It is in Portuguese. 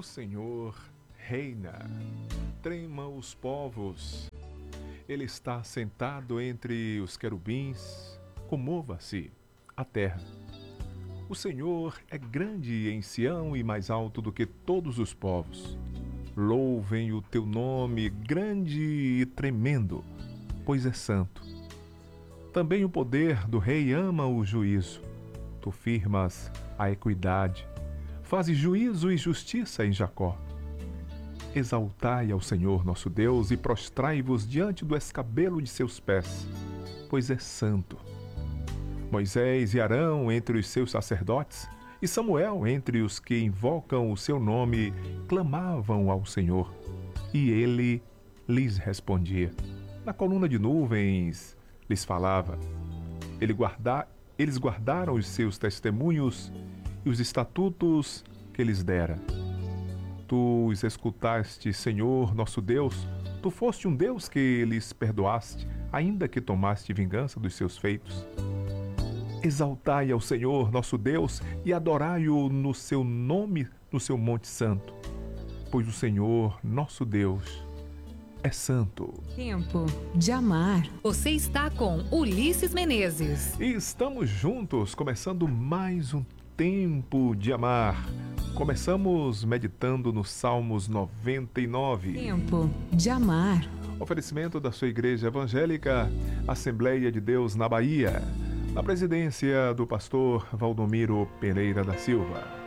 Senhor reina. Trema os povos. Ele está sentado entre os querubins. Comova-se a terra. O Senhor é grande em Sião e mais alto do que todos os povos. Louvem o teu nome, grande e tremendo, pois é santo. Também o poder do rei ama o juízo. Tu firmas a equidade. Fazes juízo e justiça em Jacó. Exaltai ao Senhor nosso Deus e prostrai-vos diante do escabelo de seus pés, pois é santo. Moisés e Arão entre os seus sacerdotes, e Samuel entre os que invocam o seu nome, clamavam ao Senhor, e ele lhes respondia. Na coluna de nuvens lhes falava. Eles guardaram os seus testemunhos e os estatutos que lhes dera. Tu os escutaste, Senhor, nosso Deus. Tu foste um Deus que lhes perdoaste, ainda que tomaste vingança dos seus feitos. Exaltai ao Senhor, nosso Deus, e adorai-o no seu nome, no seu monte santo. Pois o Senhor, nosso Deus, é santo. Tempo de amar. Você está com Ulisses Menezes. E estamos juntos, começando mais um Tempo de Amar. Começamos meditando no Salmos 99. Tempo de amar. Oferecimento da sua Igreja Evangélica, Assembleia de Deus na Bahia, na presidência do pastor Valdomiro Pereira da Silva.